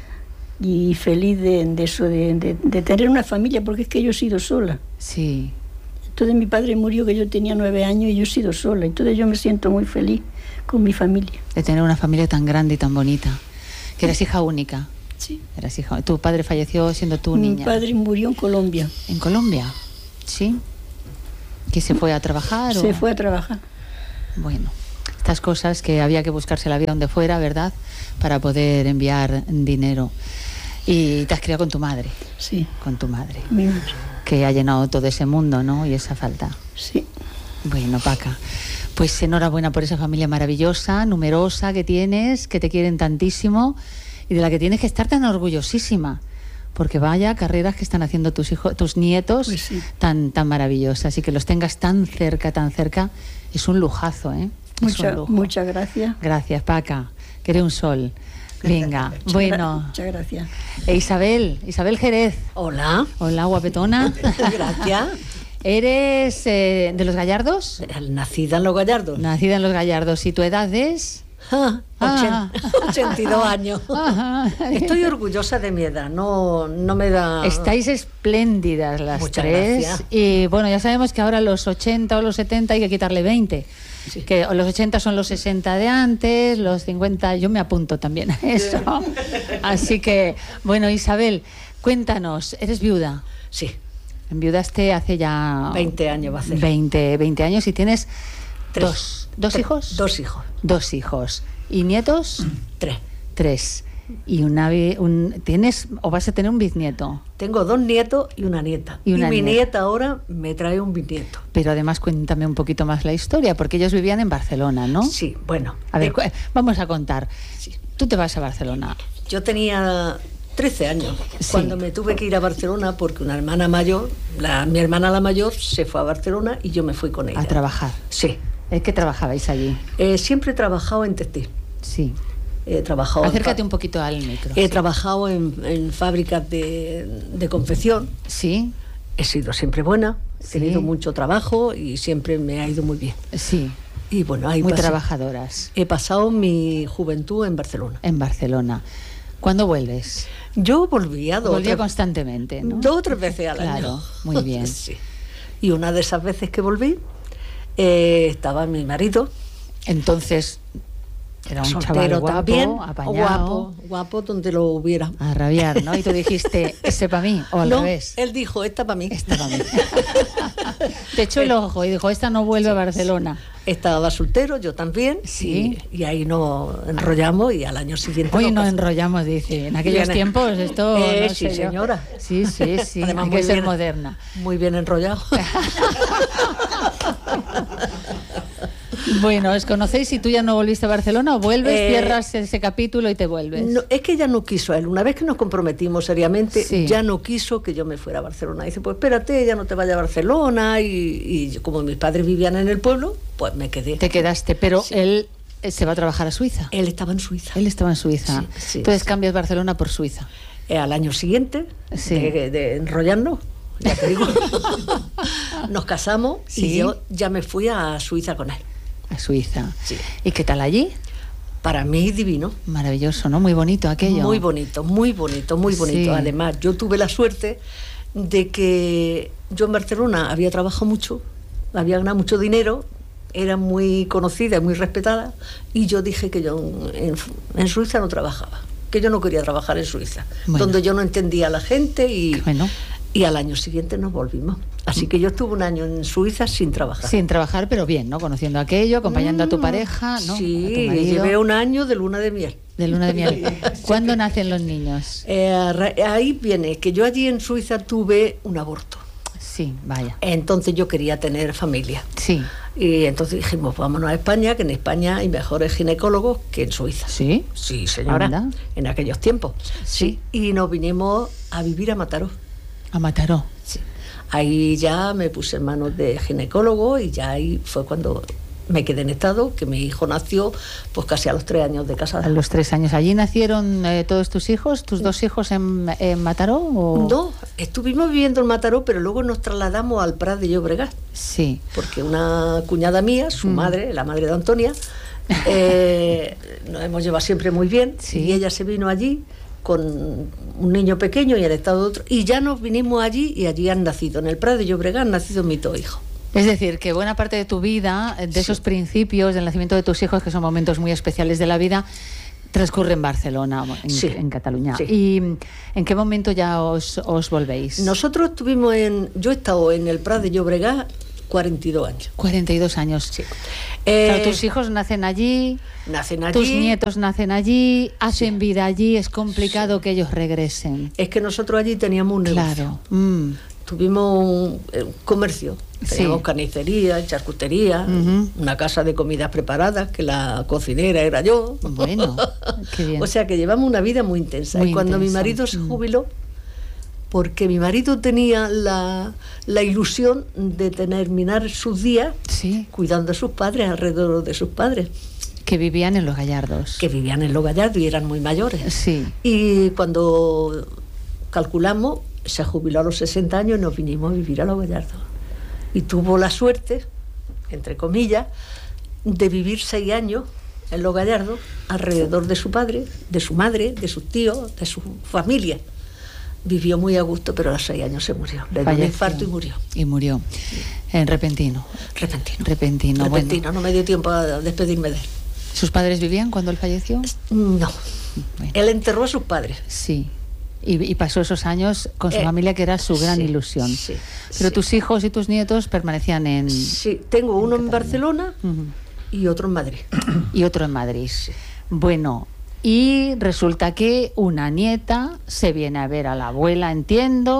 y feliz de, de eso, de, de, de tener una familia, porque es que yo he sido sola. Sí. Entonces mi padre murió que yo tenía nueve años y yo he sido sola. Entonces yo me siento muy feliz con mi familia. De tener una familia tan grande y tan bonita. Que eras hija única. Sí. Eras hija. Tu padre falleció siendo tú niña. Mi padre murió en Colombia. ¿En Colombia? Sí. ¿Que se fue a trabajar? Se o? fue a trabajar. Bueno, estas cosas que había que buscarse la vida donde fuera, ¿verdad? Para poder enviar dinero. Y te has criado con tu madre. Sí. Con tu madre. Mi madre. Que ha llenado todo ese mundo, ¿no? Y esa falta. Sí. Bueno, Paca, pues enhorabuena por esa familia maravillosa, numerosa que tienes, que te quieren tantísimo y de la que tienes que estar tan orgullosísima. Porque vaya carreras que están haciendo tus hijos, tus nietos, pues sí. tan, tan maravillosas, y que los tengas tan cerca, tan cerca, es un lujazo, ¿eh? Mucha, es un lujo. Muchas gracias. Gracias, Paca, que eres un sol. Venga, muchas bueno. Gra muchas gracias. E Isabel, Isabel Jerez. Hola. Hola, guapetona. Gracias. ¿Eres eh, de los Gallardos? Nacida en los Gallardos. Nacida en los Gallardos. ¿Y tu edad es? Ah, Ah. ochenta y dos años. Ajá. Estoy orgullosa de mi edad, no, no me da... Estáis espléndidas las Muchas tres. gracias. Y bueno, ya sabemos que ahora los ochenta o los setenta hay que quitarle veinte. Sí. Que los ochenta son los sesenta de antes, los cincuenta, yo me apunto también a eso. Así que, bueno, Isabel, cuéntanos, ¿eres viuda? Sí. Enviudaste hace ya... veinte años va a ser. veinte, veinte años y tienes Tres. dos, ¿dos Tres. hijos? Dos hijos. Dos hijos. ¿Y nietos? Tres. Tres. ¿Y una, un, tienes o vas a tener un bisnieto? Tengo dos nietos y una nieta. Y, una y mi nieta. nieta ahora me trae un bisnieto. Pero además cuéntame un poquito más la historia, porque ellos vivían en Barcelona, ¿no? Sí, bueno. A ver, eh, vamos a contar. Sí. Tú te vas a Barcelona. Yo tenía trece años, Sí. cuando me tuve que ir a Barcelona porque una hermana mayor, la, mi hermana la mayor, se fue a Barcelona y yo me fui con ella. A trabajar. Sí. ¿Es que trabajabais allí? Eh, siempre he trabajado en textil. Sí. He trabajado Acércate en, un poquito al micro. He sí. trabajado en, en fábricas de, de confección. Sí. He sido siempre buena, he Sí. tenido mucho trabajo y siempre me ha ido muy bien. Sí. Y bueno, ahí Muy pasé. trabajadoras. He pasado mi juventud en Barcelona. En Barcelona. ¿Cuándo vuelves? Yo volvía dos, Volvía tres, constantemente, ¿no? dos o tres veces al Claro, año. muy bien. Sí. Y una de esas veces que volví, eh, estaba mi marido. Entonces, era un chaval soltero guapo, también, apañado. guapo, guapo donde lo hubiera. A rabiar, ¿no? Y tú dijiste, ese para mí, o al No, revés. él dijo, esta para mí. Esta para mí. Te echó el ojo y dijo, esta no vuelve a Barcelona. Estaba soltero, yo también, Sí. y, y ahí nos enrollamos y al año siguiente... Hoy nos nos casamos. enrollamos, dice. En aquellos Bien, tiempos esto... Eh, no sí, sé yo. señora. Sí, sí, sí. Además, Hay muy que ser bien- moderna. Muy bien enrollado. Bueno, ¿os conocéis y tú ya no volviste a Barcelona o vuelves, Eh, cierras ese capítulo y te vuelves? No, es que ella no quiso a él. Una vez que nos comprometimos seriamente, Sí. ya no quiso que yo me fuera a Barcelona. Dice, pues espérate, ya no te vayas a Barcelona. Y, y yo, como mis padres vivían en el pueblo, pues me quedé. Te quedaste, pero Sí. él eh, se va a trabajar a Suiza. Él estaba en Suiza. Él estaba en Suiza. Sí, sí, Entonces sí. cambias Barcelona por Suiza. Eh, al año siguiente, Sí. de, de enrollarnos, ya te digo, nos casamos Sí. y yo ya me fui a Suiza con él. A Suiza. Sí. ¿Y qué tal allí? Para mí divino. Maravilloso, ¿no? Muy bonito aquello. Muy bonito, muy bonito, muy bonito. Sí. Además, yo tuve la suerte de que yo en Barcelona había trabajado mucho, había ganado mucho dinero, era muy conocida, muy respetada, y yo dije que yo en, en Suiza no trabajaba, que yo no quería trabajar en Suiza, Bueno. donde yo no entendía a la gente y, Bueno. y al año siguiente nos volvimos. Así que yo estuve un año en Suiza sin trabajar. Sin trabajar, pero bien, ¿no? Conociendo aquello, acompañando a tu Mm, pareja, ¿no? Sí, A tu marido. llevé un año de luna de miel. De luna de miel. ¿Cuándo nacen los niños? Eh, a ra- ahí viene que yo allí en Suiza tuve un aborto. Sí, vaya. Entonces yo quería tener familia. Sí. Y entonces dijimos, vámonos a España, que en España hay mejores ginecólogos que en Suiza. ¿Sí? Sí, señora. Anda. En aquellos tiempos. Sí. Y nos vinimos a vivir a Mataró. A Mataró. Sí. Ahí ya me puse en manos de ginecólogo y ya ahí fue cuando me quedé en estado, que mi hijo nació pues casi a los tres años de casada. A los tres años. ¿Allí nacieron eh, todos tus hijos, tus dos hijos en, en Mataró? O... No, estuvimos viviendo en Mataró, pero luego nos trasladamos al Prat de Llobregat, Sí. porque una cuñada mía, su Mm. madre, la madre de Antonia, eh, nos hemos llevado siempre muy bien, Sí. y ella se vino allí con un niño pequeño y el estado de otro, y ya nos vinimos allí y allí han nacido, en el Prat de Llobregat han nacido mis dos hijos. Es decir, que buena parte de tu vida, de esos Sí. principios, del nacimiento de tus hijos, que son momentos muy especiales de la vida, transcurre en Barcelona, en, Sí. en Cataluña. Sí. ¿Y en qué momento ya os, os volvéis? Nosotros estuvimos en, yo he estado en el Prat de Llobregat cuarenta y dos años. cuarenta y dos años. Sí. Claro, Eh, tus hijos nacen allí, nacen allí. tus nietos nacen allí, hacen vida allí, es complicado que ellos regresen. Es que nosotros allí teníamos un negocio. Claro. Mm. Tuvimos un, eh, un comercio, Sí. teníamos carnicería, charcutería, Ujú. una casa de comidas preparadas, que la cocinera era yo. Bueno, qué bien. O sea que llevamos una vida muy intensa. Muy y cuando intensa. mi marido se Mm. jubiló, porque mi marido tenía la, la ilusión de terminar sus días Sí, cuidando a sus padres, alrededor de sus padres, que vivían en Los Gallardos. que vivían en Los Gallardos y eran muy mayores. Sí. Y cuando calculamos, se jubiló a los sesenta años y nos vinimos a vivir a Los Gallardos. Y tuvo la suerte, entre comillas, de vivir seis años en Los Gallardos, alrededor de su padre, de su madre, de sus tíos, de su familia. Vivió muy a gusto, pero a los seis años se murió. Le dio un Falleció. infarto y murió. Y murió. En repentino. Repentino. Repentino. Repentino, Bueno. no me dio tiempo a despedirme de él. ¿Sus padres vivían cuando él falleció? No. Bueno. Él enterró a sus padres. Sí. Y, y pasó esos años con su Eh, familia, que era su gran sí, ilusión. sí, Pero sí. tus hijos y tus nietos permanecían en... Sí, tengo uno en Cataluña. Barcelona Ujú. y otro en Madrid. Y otro en Madrid. Bueno, y resulta que una nieta se viene a ver a la abuela, entiendo,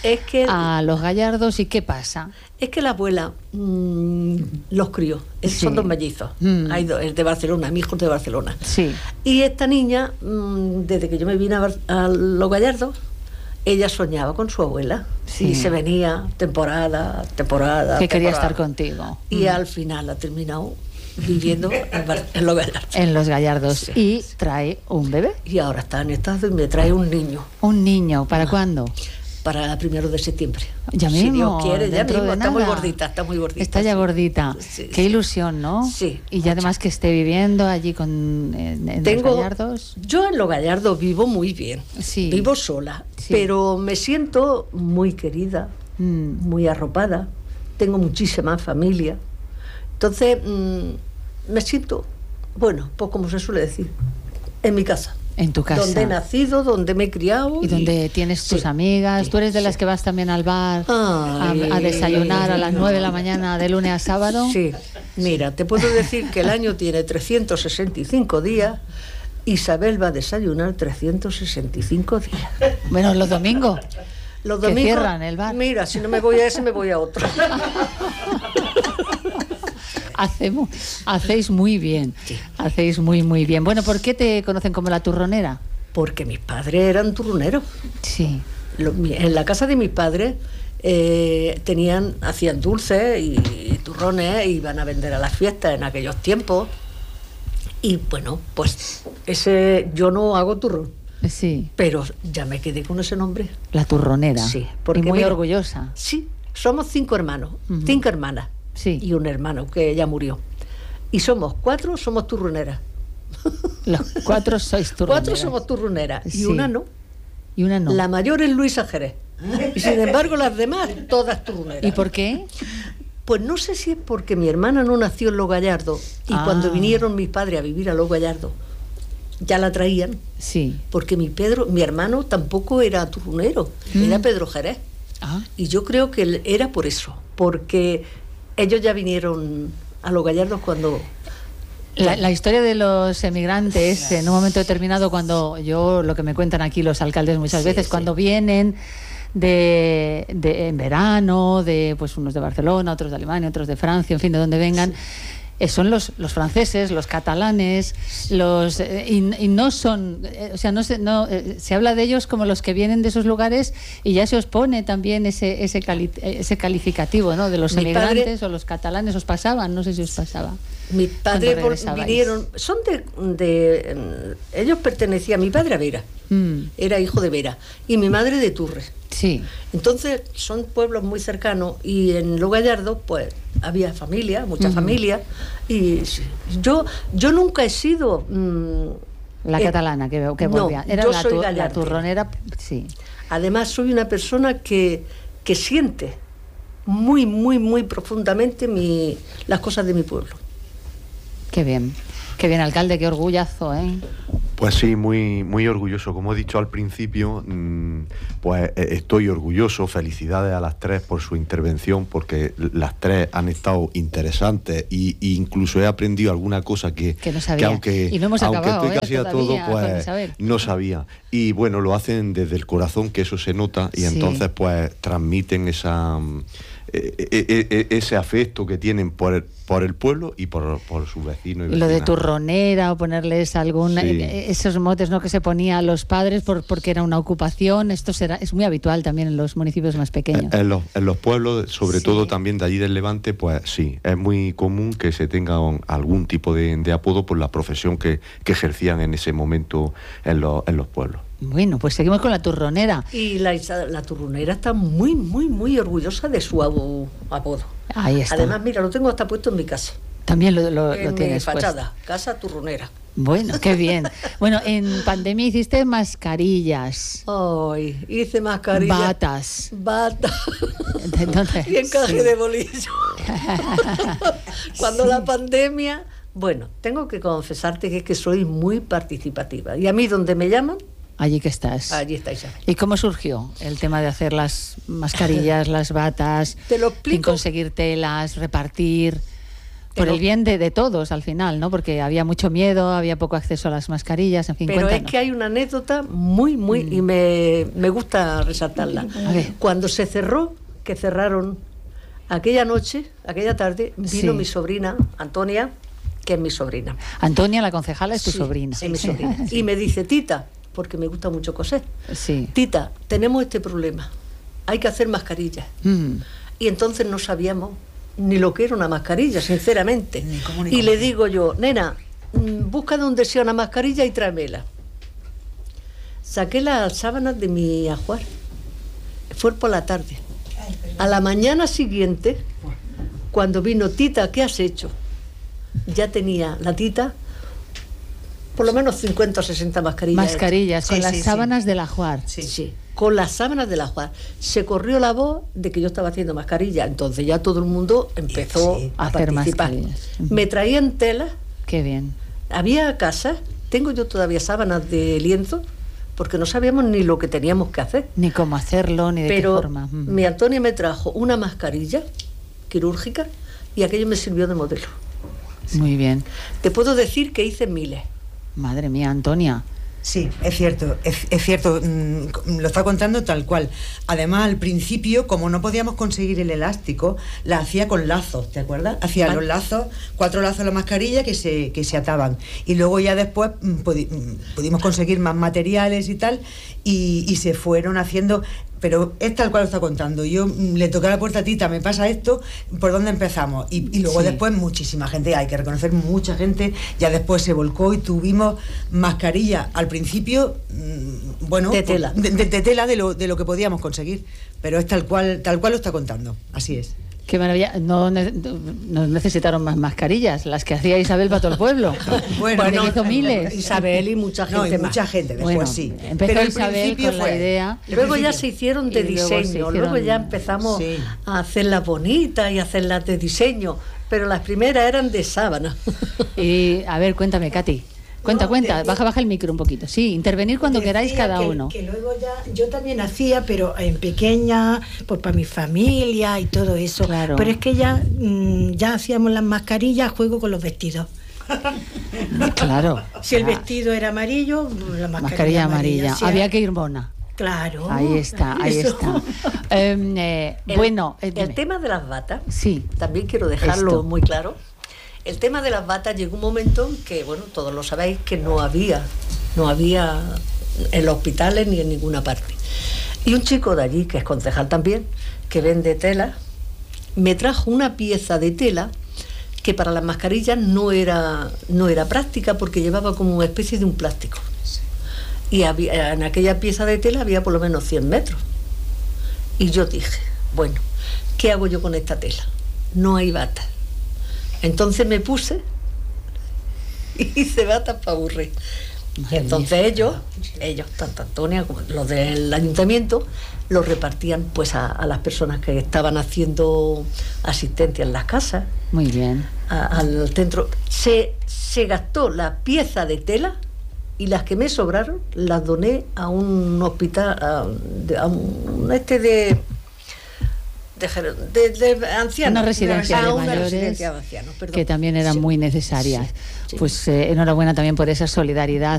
es que, a los Gallardos, ¿y qué pasa? Es que la abuela mmm, los crió, sí. Son dos mellizos, mm. Hay dos, es de Barcelona, mi hijo es de Barcelona. Sí. Y esta niña, mmm, desde que yo me vine a, Bar- a los Gallardos, ella soñaba con su abuela, sí. Y se venía temporada, temporada, que temporada. quería estar contigo. Y mm. al final ha terminado viviendo en, Bar- en los Gallardos. En los Gallardos. Sí. Y trae un bebé. Y ahora está en estado y me trae un niño. ¿Un niño? ¿Para ah. cuándo? Para el primero de septiembre. Ya si mismo. Dios quiere, ya mismo. Está nada. muy gordita, está muy gordita. Está ya sí. gordita. Sí, Qué sí. ilusión, ¿no? Sí. Y ya además que esté viviendo allí con en, en Tengo, los Gallardos. Yo en los Gallardos vivo muy bien. Sí. Vivo sola. Sí. Pero me siento muy querida, mm. muy arropada. Tengo muchísima familia. Entonces, mmm, me siento, bueno, pues como se suele decir, en mi casa. En tu casa. Donde he nacido, donde me he criado. Y, y donde tienes tus sí, amigas. Sí, Tú eres de sí. las que vas también al bar Ay, a, a desayunar a las nueve de la mañana de lunes a sábado. Sí, mira, te puedo decir que el año tiene trescientos sesenta y cinco días. Isabel va a desayunar trescientos sesenta y cinco días. Bueno, los domingos. Los domingos. Que cierran el bar. Mira, si no me voy a ese, me voy a otro. Hacemos, hacéis muy bien, sí. hacéis muy muy bien. Bueno, ¿por qué te conocen como la turronera? Porque mis padres eran turroneros. Sí. Lo, en la casa de mis padres eh, tenían, hacían dulces y, y turrones, iban a vender a las fiestas en aquellos tiempos. Y bueno, pues ese yo no hago turrón. Sí. Pero ya me quedé con ese nombre. La turronera. Sí. Porque y muy mira, orgullosa. Sí. Somos cinco hermanos, uh-huh. cinco hermanas. Sí. Y un hermano que ya murió. Y somos cuatro, somos turroneras. Los cuatro sois turroneras. Cuatro somos turroneras. Sí. Y una no. Y una no. La mayor es Luisa Jerez. Y sin embargo las demás, todas turroneras. ¿Y por qué? Pues no sé si es porque mi hermana no nació en Los Gallardos. Y ah. cuando vinieron mis padres a vivir a Los Gallardos, ya la traían. Sí. Porque mi Pedro, mi hermano tampoco era turronero. Mm. Era Pedro Jerez. Ah. Y yo creo que era por eso. Porque ellos ya vinieron a Los Gallardos cuando... La, la historia de los emigrantes, en un momento determinado, cuando yo, lo que me cuentan aquí los alcaldes muchas sí, veces, sí. cuando vienen de, de en verano, de pues unos de Barcelona, otros de Alemania, otros de Francia, en fin, de donde vengan... Sí. Son los, los franceses, los catalanes, los eh, y, y no son, eh, o sea, no se, no eh, se habla de ellos como los que vienen de esos lugares y ya se os pone también ese ese, cali, ese calificativo, ¿no? De los Mi emigrantes padre, o los catalanes, os pasaban, no sé si os pasaba. Mi padre vinieron, son de, de ellos pertenecían, mi padre a Vera, mm. era hijo de Vera y mi madre de Turres. Sí. Entonces son pueblos muy cercanos y en Los Gallardos pues había familia, mucha uh-huh. familia y yo yo nunca he sido mmm, la eh, catalana que que volvía. No, era yo la, soy tu, gallarda. La turronera, sí. Además soy una persona que que siente muy muy muy profundamente mi las cosas de mi pueblo. Qué bien. Qué bien, alcalde, qué orgullazo, ¿eh? Pues sí, muy, muy orgulloso. Como he dicho al principio, pues estoy orgulloso. Felicidades a las tres por su intervención, porque las tres han estado interesantes e incluso he aprendido alguna cosa que, que no sabía. Que aunque, y no hemos aunque acabado, estoy ¿eh? casi a todo, pues no sabía. Y bueno, lo hacen desde el corazón, que eso se nota, y sí. entonces pues transmiten esa... Eh, eh, eh, ese afecto que tienen por el, por el pueblo y por, por sus vecinos. Y, y lo de turronera o ponerles algún sí. eh, esos motes, ¿no?, que se ponía a los padres por, porque era una ocupación. Esto será es muy habitual también en los municipios más pequeños. En, en, los, en los pueblos, sobre sí. todo también de allí del Levante, pues sí, es muy común que se tenga un, algún tipo de, de apodo por la profesión que, que ejercían en ese momento en, lo, en los pueblos. Bueno, pues seguimos con la turronera. Y la, la turronera está muy, muy, muy orgullosa de su apodo. Ahí está. Además, mira, lo tengo hasta puesto en mi casa. También lo, lo, en lo tienes mi fachada, puesto. Casa turronera. Bueno, qué bien. Bueno, en pandemia hiciste mascarillas. Ay, hice mascarillas. Batas. Batas. Entonces, y encaje sí. de bolillo. Cuando sí. la pandemia... Bueno, tengo que confesarte que es que soy muy participativa. Y a mí, donde me llaman... Allí que estás. Allí está Isabel. ¿Y cómo surgió el tema de hacer las mascarillas, las batas? Te lo explico. Sin conseguir telas, repartir... Por el bien de, de todos al final, ¿no? Porque había mucho miedo, había poco acceso a las mascarillas, en fin. Pero cuéntanos. es que hay una anécdota muy, muy, mm. y me, me gusta resaltarla. A ver. Cuando se cerró, que cerraron aquella noche, aquella tarde, vino sí. mi sobrina, Antonia, que es mi sobrina. Antonia, la concejala, es tu sí, sobrina. Es mi sobrina. Sí. Y me dice, Tita, porque me gusta mucho coser, sí. Tita, tenemos este problema, hay que hacer mascarillas. Mm. Y entonces no sabíamos ni lo que era una mascarilla, sinceramente. Ni cómo, ni y cómo. Le digo yo, nena, busca donde sea una mascarilla y tráemela. Saqué las sábanas de mi ajuar. Fue por la tarde. A la mañana siguiente, cuando vino Tita, ¿qué has hecho? Ya tenía la Tita por lo menos cincuenta o sesenta mascarillas. Mascarillas, con sí, las sí, sábanas sí. del ajuar. Sí, sí. Con las sábanas del ajuar. Se corrió la voz de que yo estaba haciendo mascarilla, entonces ya todo el mundo empezó sí, a, a hacer participar. Mascarillas. Me traían tela. Qué bien. Había casas, tengo yo todavía sábanas de lienzo, porque no sabíamos ni lo que teníamos que hacer. Ni cómo hacerlo, ni de Pero qué forma. Mm. mi Antonia me trajo una mascarilla quirúrgica y aquello me sirvió de modelo. Muy bien. Te puedo decir que hice miles. Madre mía, Antonia. Sí, es cierto, es, es cierto, mm, lo está contando tal cual. Además, al principio, como no podíamos conseguir el elástico, la hacía con lazos, ¿te acuerdas? Hacía ah. los lazos, cuatro lazos a la mascarilla que se, que se ataban. Y luego ya después mm, pudi- mm, pudimos conseguir más materiales y tal, y, y se fueron haciendo... Pero es tal cual lo está contando. Yo mm, le toqué a la puerta a Tita, me pasa esto, ¿por dónde empezamos? Y, y luego sí. después muchísima gente, hay que reconocer mucha gente, ya después se volcó y tuvimos mascarilla al principio, mmm, bueno, de tela, de, de, de tela de lo, de lo que podíamos conseguir. Pero es tal cual, tal cual lo está contando, así es. Qué maravilla. No, ne- no necesitaron más mascarillas, las que hacía Isabel para todo el pueblo. Bueno, bueno hizo miles. Isabel y mucha gente no, y más. mucha gente después, bueno, sí. Empezó Pero Isabel con fue, la idea. Luego ya se hicieron de diseño. Luego, hicieron, luego ya empezamos sí. a hacerlas bonitas y a hacerlas de diseño. Pero las primeras eran de sábana. Y a ver, cuéntame, Katy. Cuenta, no, cuenta, de, baja, baja el micro un poquito. Sí, intervenir cuando queráis cada que, uno. Que luego ya, yo también hacía, pero en pequeña, pues para mi familia y todo eso. Claro. Pero es que ya, mmm, ya hacíamos las mascarillas, juego con los vestidos. Claro. Si el vestido era amarillo, la mascarilla, mascarilla amarilla. amarilla. Había que ir mona. Claro. Ahí está, ahí eso. está. um, eh, el, bueno, eh, el tema de las batas, sí. también quiero dejarlo Esto. muy claro. El tema de las batas llegó un momento en que, bueno, todos lo sabéis, que no había, no había en los hospitales ni en ninguna parte. Y un chico de allí, que es concejal también, que vende tela, me trajo una pieza de tela que para las mascarillas no era, no era práctica porque llevaba como una especie de un plástico. Y había, en aquella pieza de tela había por lo menos cien metros. Y yo dije, bueno, ¿qué hago yo con esta tela? No hay batas. Entonces me puse y hice batas para aburrir. Y entonces ellos, ellos, tanto Antonia como los del ayuntamiento, los repartían pues a, a las personas que estaban haciendo asistencia en las casas. Muy bien. A, al centro. Se, se gastó la pieza de tela y las que me sobraron las doné a un hospital, a, a un este de... De, de, de ancianos, una residencia ah, de una mayores residencia de ancianos, que también eran sí. muy necesarias. Sí, sí. Pues eh, enhorabuena también por esa solidaridad.